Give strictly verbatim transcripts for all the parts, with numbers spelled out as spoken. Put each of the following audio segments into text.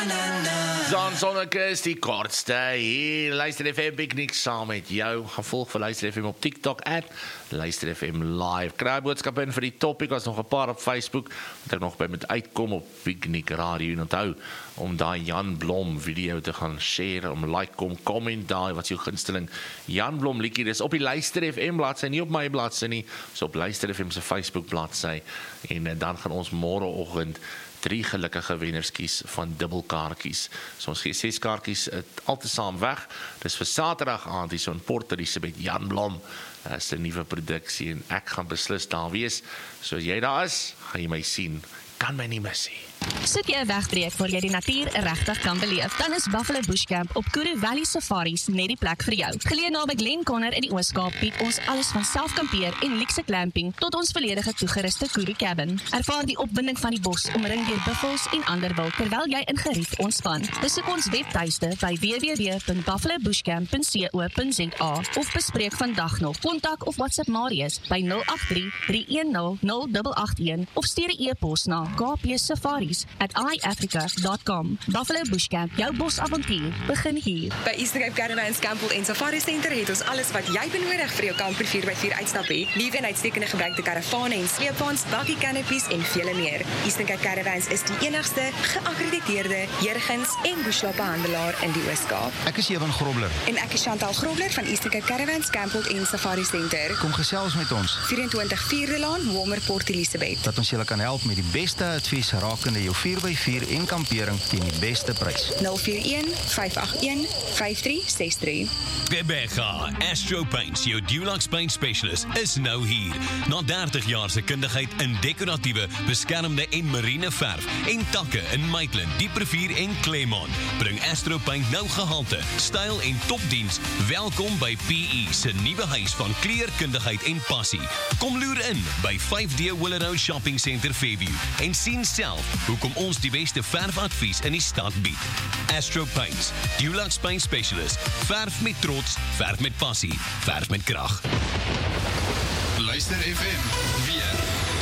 Zon Sonneke is die kortste hier. Luister F M Piknik saam met jou. Gaan volg vir Luister F M op TikTok at Luister F M live. Kry boodskap in vir die topic. Was nog 'n paar op Facebook wat ek nog by moet uitkom op Piknik Radio. En onthou om daai Jan Blom video te gaan share, om like, kom, comment daai wat jou gunsteling Jan Blom liedjie is op die Luister F M bladsy, nie op my bladsy nie, so op Luister F M se Facebook bladsy. En dan gaan ons môreoggend drie gelukkige wenners kies van dubbelkaartjies. So ons gee ses kaartjies altesaam weg. Dis vir Saterdag aand hier so in Port Elizabeth. Jan Blom is 'n nuwe produksie en ek gaan beslis daar wees. So as jy daar is, gaan jy my sien. Kan my nie mis nie. Soek jy 'n wegbreek waar jy die natuur regtig kan beleef, dan is Buffalo Bush Camp op Kuru Valley Safaris net die plek vir jou. Geleë naby Glen Conner in die Oos-Kaap bied ons alles van selfkampeer en luxe glamping tot ons volledige toegeruste Kuru cabin. Ervaar die opwinding van die bos omring deur buffels en ander wild terwyl jy in gerief ontspan. Besoek ons webtuiste by w w w punt buffalo bush camp punt co punt za of bespreek vandag nog. Kontak of WhatsApp Marius by nul agt drie, drie een nul, nul agt agt een of stuur 'n e-pos na k p safaris at i africa dot com. Buffalo Bush Camp, jou bosavontuur begin hier. By Eastern Cape Caravans Campbell en Safari Center het ons alles wat jy benodig vir jou kamper vier by vier uitstappie. Liewe en uitstekende gebruikte karavane en sleepwaens, bakkie canopies en vele meer. Eastern Cape Caravans is die enigste geakkrediteerde jurgens en bushloopbehandelaar in die Oos-Kaap. Ek is Ewan Grobler. En ek is Chantal Grobler van Eastern Cape Caravans Campbell en Safari Center. Kom gesels met ons. vyf-en-twintig Vierde Laan, Walmer, Port Elizabeth. Dat ons julle kan help met die beste advies rakende jou vier by vier en kampering teen die beste prys. nul vier een, vyf agt een, vyf drie ses drie. Bebega Astro Paints, jou Dulux Paint Specialist, is nou hier. Na dertig jaar se kundigheid in dekoratiewe, beskermde en marine verf en takke in Maitland, Dieprivier en Claremont, bring Astro Paint nou gehalte, styl en topdiens. Welkom by P E se nuwe huis van kleurkundigheid en passie. Kom loer in by vyf D Willow Shopping Center Fairview en sien self hoekom ons die beste verfadvies in die stad bied. Astro Paints, Dulux Paint Specialist. Verf met trots, verf met passie, verf met krag. Luister F M, weer.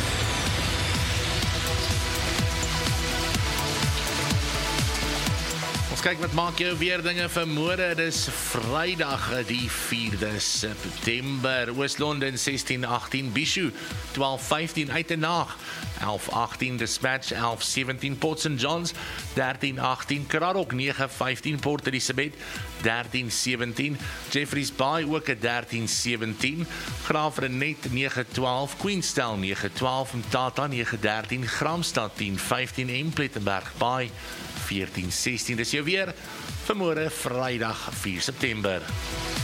Ons kyk wat maak jou weer dinge vir môre. Dis Vrydag die vierde September. Oos-London sestien agtien, Bishu twaalf vyftien, Uitenaag elf agtien, Dispatch elf sewentien, Port Saint Johns dertien agtien, Kraddock nege vyftien, Port Elizabeth dertien sewentien, Jeffreys Bay ook 'n dertien sewentien, Graafrenet nege twaalf, Queenstown nege twaalf, Mthatha nege dertien, Gramstad tien vyftien en Plettenberg Bay veertien sestien. Dis jou weer vir môre Vrydag vier September.